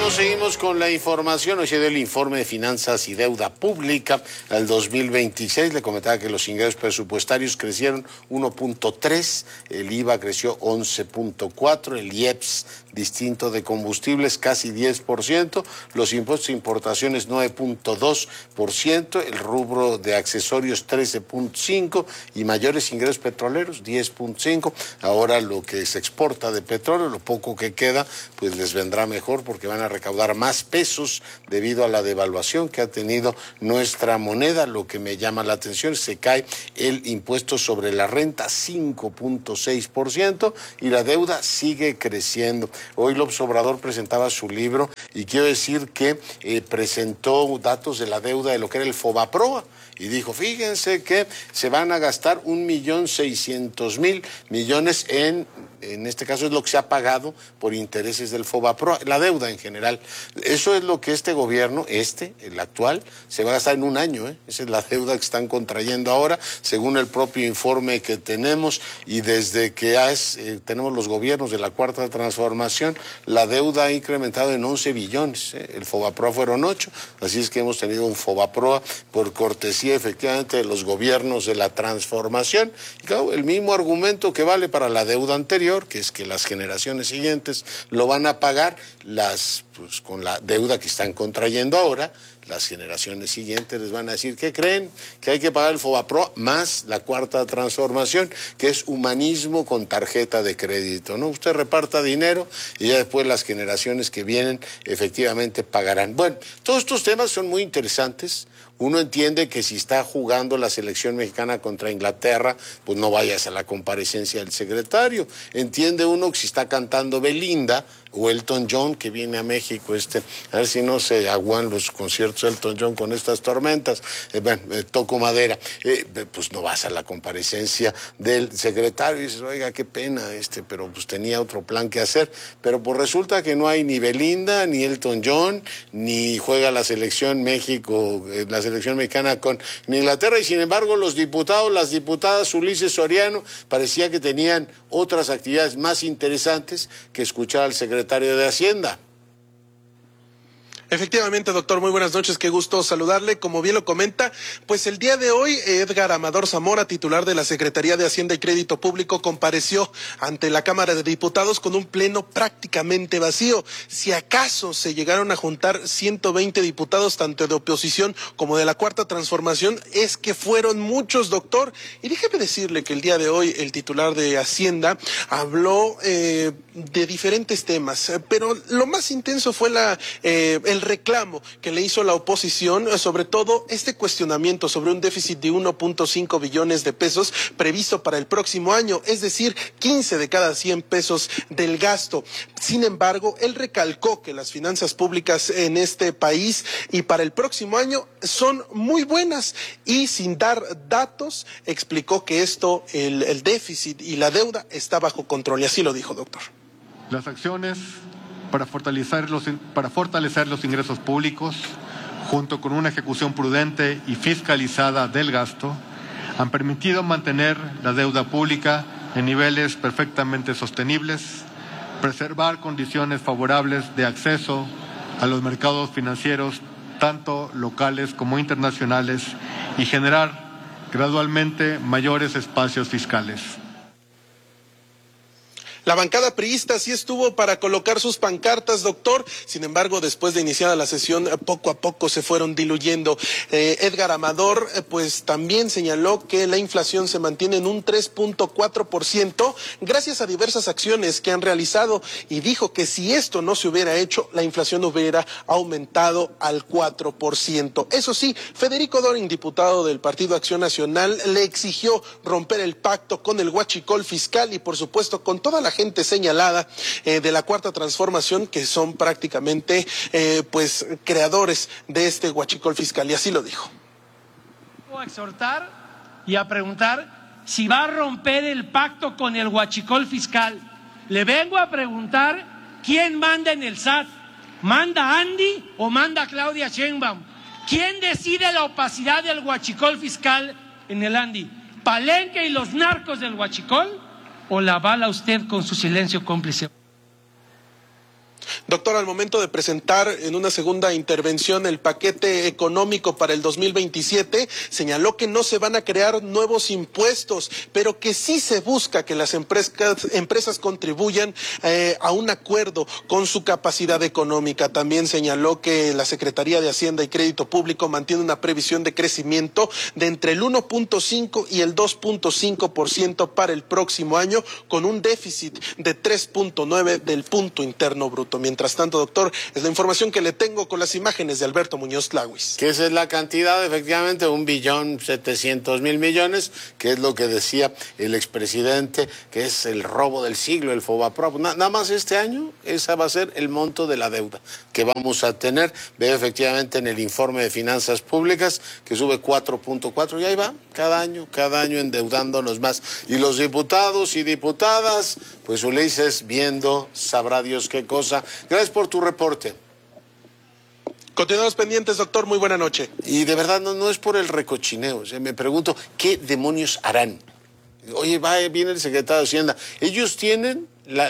Bueno, seguimos con la información. Hoy se dio el informe de finanzas y deuda pública al 2026. Le comentaba que los ingresos presupuestarios crecieron 1.3, el IVA creció 11.4, el IEPS distinto de combustibles casi 10%, los impuestos de importaciones 9.2%, el rubro de accesorios 13.5% y mayores ingresos petroleros 10.5%. Ahora lo que se exporta de petróleo, lo poco que queda, pues les vendrá mejor porque van a recaudar más pesos debido a la devaluación que ha tenido nuestra moneda. Lo que me llama la atención es que se cae el impuesto sobre la renta 5.6% y la deuda sigue creciendo. Hoy López Obrador presentaba su libro y quiero decir que presentó datos de la deuda de lo que era el Fobaproa y dijo, fíjense que se van a gastar 1.600.000 millones en este caso es lo que se ha pagado por intereses del Fobaproa, la deuda en general. Eso es lo que este gobierno, el actual, se va a gastar en un año, Esa es la deuda que están contrayendo ahora, según el propio informe que tenemos, y desde que tenemos los gobiernos de la Cuarta Transformación, la deuda ha incrementado en 11 billones, El Fobaproa fueron 8, así es que hemos tenido un Fobaproa por cortesía efectivamente de los gobiernos de la Transformación, y claro, el mismo argumento que vale para la deuda anterior, que es que las generaciones siguientes lo van a pagar pues, con la deuda que están contrayendo ahora. Las generaciones siguientes les van a decir, ¿qué creen? Que hay que pagar el Fobaproa más la Cuarta Transformación, que es humanismo con tarjeta de crédito, ¿no? Usted reparta dinero y ya después las generaciones que vienen efectivamente pagarán. Bueno, todos estos temas son muy interesantes. Uno entiende que si está jugando la selección mexicana contra Inglaterra, pues no vayas a la comparecencia del secretario. Entiende uno que si está cantando Belinda o Elton John, que viene a México, a ver si no se aguan los conciertos de Elton John con estas tormentas, toco madera, pues no vas a la comparecencia del secretario y dices, oiga, qué pena, pero pues tenía otro plan que hacer, pero pues resulta que no hay ni Belinda, ni Elton John, ni juega la selección México, la selección mexicana con Inglaterra, y sin embargo los diputados, las diputadas Ulises Soriano, parecía que tenían otras actividades más interesantes que escuchar al secretario de Hacienda. Efectivamente, doctor, muy buenas noches, qué gusto saludarle. Como bien lo comenta, pues el día de hoy Edgar Amador Zamora, titular de la Secretaría de Hacienda y Crédito Público, compareció ante la Cámara de Diputados con un pleno prácticamente vacío. Si acaso se llegaron a juntar 120 diputados, tanto de oposición como de la Cuarta Transformación, es que fueron muchos, doctor. Y déjeme decirle que el día de hoy el titular de Hacienda habló de diferentes temas, pero lo más intenso fue el reclamo que le hizo la oposición, sobre todo este cuestionamiento sobre un déficit de 1.5 billones de pesos previsto para el próximo año, es decir, 15 de cada 100 pesos del gasto. Sin embargo, él recalcó que las finanzas públicas en este país y para el próximo año son muy buenas y sin dar datos explicó que el déficit y la deuda está bajo control y así lo dijo, doctor. Las acciones para fortalecer los ingresos públicos, junto con una ejecución prudente y fiscalizada del gasto, han permitido mantener la deuda pública en niveles perfectamente sostenibles, preservar condiciones favorables de acceso a los mercados financieros, tanto locales como internacionales, y generar gradualmente mayores espacios fiscales. La bancada priista sí estuvo para colocar sus pancartas, doctor. Sin embargo, después de iniciada la sesión, poco a poco se fueron diluyendo. Edgar Amador, pues también señaló que la inflación se mantiene en un 3.4% gracias a diversas acciones que han realizado y dijo que si esto no se hubiera hecho, la inflación hubiera aumentado al 4%. Eso sí, Federico Dorin, diputado del Partido Acción Nacional, le exigió romper el pacto con el huachicol fiscal y, por supuesto, con toda la gente señalada de la Cuarta Transformación, que son prácticamente pues creadores de este huachicol fiscal, y así lo dijo. Voy a exhortar y a preguntar si va a romper el pacto con el huachicol fiscal. Le vengo a preguntar quién manda en el SAT. ¿Manda Andy o manda Claudia Sheinbaum? ¿Quién decide la opacidad del huachicol fiscal en el Andy? ¿Palenque y los narcos del huachicol? ¿O la avala usted con su silencio cómplice? Doctor, al momento de presentar en una segunda intervención el paquete económico para el 2027, señaló que no se van a crear nuevos impuestos, pero que sí se busca que las empresas contribuyan a un acuerdo con su capacidad económica. También señaló que la Secretaría de Hacienda y Crédito Público mantiene una previsión de crecimiento de entre el 1.5 y el 2.5% para el próximo año, con un déficit de 3.9 del Punto Interno Bruto. Mientras tanto, doctor, es la información que le tengo con las imágenes de Alberto Muñoz Tlahuis. Que esa es la cantidad, efectivamente, 1.700.000.000.000, que es lo que decía el expresidente, que es el robo del siglo, el Fobaproa. Nada más este año, esa va a ser el monto de la deuda que vamos a tener. Veo efectivamente en el informe de finanzas públicas que sube 4.4 y ahí va, cada año endeudándonos más. Y los diputados y diputadas, pues Ulises viendo, sabrá Dios qué cosa. Gracias por tu reporte. Continuamos pendientes, doctor. Muy buena noche. Y de verdad no es por el recochineo. O sea, me pregunto, ¿qué demonios harán? Oye, viene el secretario de Hacienda. Ellos tienen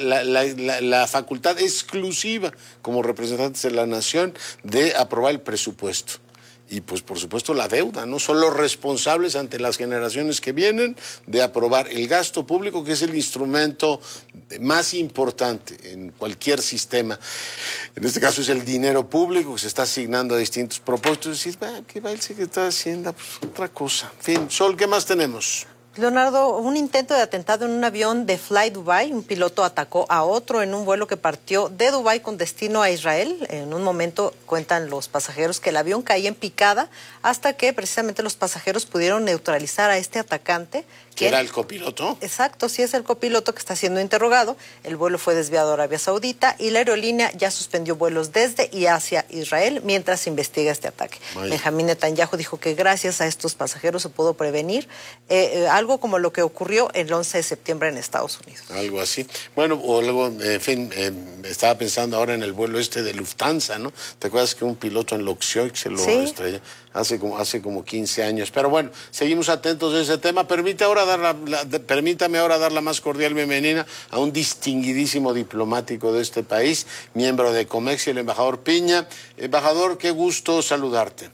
la facultad exclusiva como representantes de la nación de aprobar el presupuesto. Y pues por supuesto la deuda, ¿no? Son los responsables ante las generaciones que vienen de aprobar el gasto público, que es el instrumento más importante en cualquier sistema. En este caso es el dinero público que se está asignando a distintos propósitos. Y decir, ¿qué va el secretario de Hacienda? Pues otra cosa. En fin, Sol, ¿qué más tenemos? Leonardo, un intento de atentado en un avión de Fly Dubai. Un piloto atacó a otro en un vuelo que partió de Dubái con destino a Israel. En un momento cuentan los pasajeros que el avión caía en picada hasta que precisamente los pasajeros pudieron neutralizar a este atacante. ¿Que era el copiloto? Exacto, sí es el copiloto que está siendo interrogado. El vuelo fue desviado a Arabia Saudita y la aerolínea ya suspendió vuelos desde y hacia Israel mientras se investiga este ataque. Benjamín Netanyahu dijo que gracias a estos pasajeros se pudo prevenir algo como lo que ocurrió el 11 de septiembre en Estados Unidos. Algo así. Bueno, o luego, en fin, estaba pensando ahora en el vuelo de Lufthansa, ¿no? ¿Te acuerdas que un piloto enloqueció y se lo estrelló? Hace como 15 años. Pero bueno, seguimos atentos a ese tema. Permítame ahora dar la más cordial bienvenida a un distinguidísimo diplomático de este país, miembro de Comex, el embajador Piña. Embajador, qué gusto saludarte.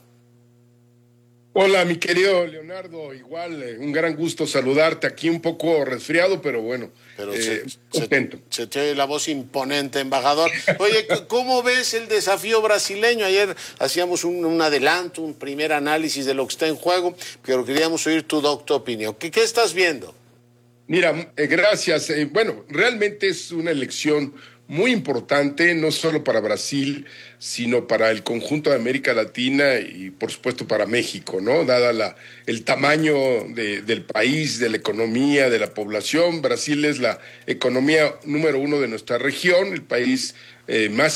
Hola, mi querido Leonardo, igual, un gran gusto saludarte, aquí un poco resfriado, pero bueno, contento. Se te oye la voz imponente, embajador. Oye, ¿cómo ves el desafío brasileño? Ayer hacíamos un adelanto, un primer análisis de lo que está en juego, pero queríamos oír tu opinión. ¿Qué estás viendo? Mira, gracias. Bueno, realmente es una elección muy importante, no solo para Brasil, sino para el conjunto de América Latina y, por supuesto, para México, ¿no? Dada el tamaño del país, de la economía, de la población. Brasil es la economía número 1 de nuestra región, el país más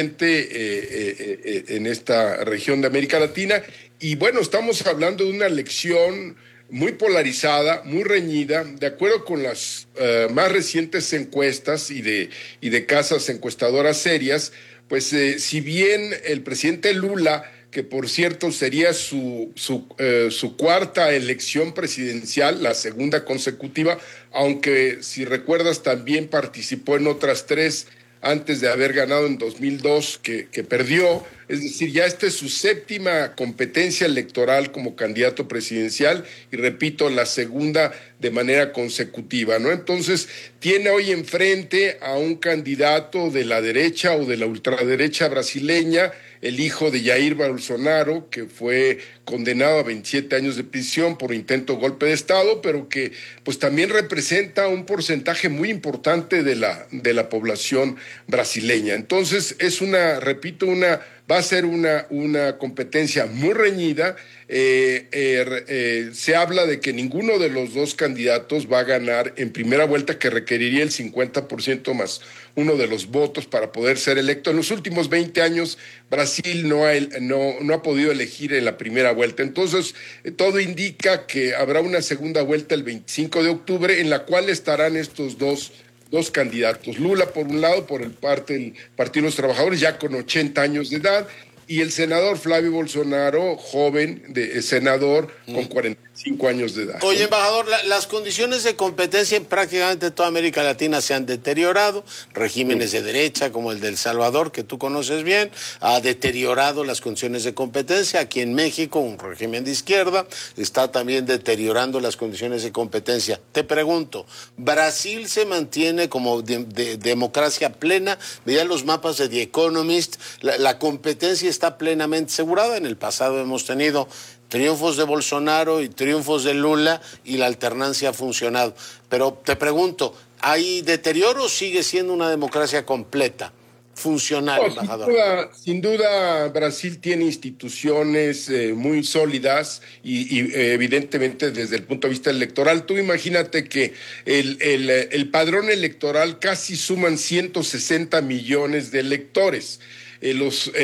influyente en esta región de América Latina. Y, bueno, estamos hablando de una elección muy polarizada, muy reñida, de acuerdo con las más recientes encuestas y de casas encuestadoras serias. Pues si bien el presidente Lula, que por cierto sería su cuarta elección presidencial, la segunda consecutiva, aunque si recuerdas también participó en otras 3 antes de haber ganado en 2002, que perdió, es decir, ya esta es su 7ª competencia electoral como candidato presidencial y, repito, la segunda de manera consecutiva, ¿no? Entonces, tiene hoy enfrente a un candidato de la derecha o de la ultraderecha brasileña, el hijo de Jair Bolsonaro, que fue condenado a 27 años de prisión por intento de golpe de Estado, pero que pues también representa un porcentaje muy importante de la población brasileña. Entonces va a ser una competencia muy reñida. Se habla de que ninguno de los dos candidatos va a ganar en primera vuelta, que requeriría el 50% más uno de los votos para poder ser electo. En los últimos 20 años, Brasil no ha podido elegir en la primera vuelta. Entonces, todo indica que habrá una segunda vuelta el 25 de octubre, en la cual estarán estos dos candidatos. Lula, por un lado, por el parte del Partido de los Trabajadores, ya con 80 años de edad, y el senador Flavio Bolsonaro, joven senador, con 46 5 años de edad. Oye, embajador, las condiciones de competencia en prácticamente toda América Latina se han deteriorado. Regímenes de derecha, como el de El Salvador, que tú conoces bien, ha deteriorado las condiciones de competencia. Aquí en México, un régimen de izquierda, está también deteriorando las condiciones de competencia. Te pregunto, ¿Brasil se mantiene como de democracia plena? Veía los mapas de The Economist, la competencia está plenamente asegurada. En el pasado hemos tenido triunfos de Bolsonaro y triunfos de Lula y la alternancia ha funcionado. Pero te pregunto, ¿hay deterioro o sigue siendo una democracia completa, funcional, embajador? Sin duda, Brasil tiene instituciones muy sólidas y evidentemente desde el punto de vista electoral. Tú imagínate que el padrón electoral casi suman 160 millones de electores.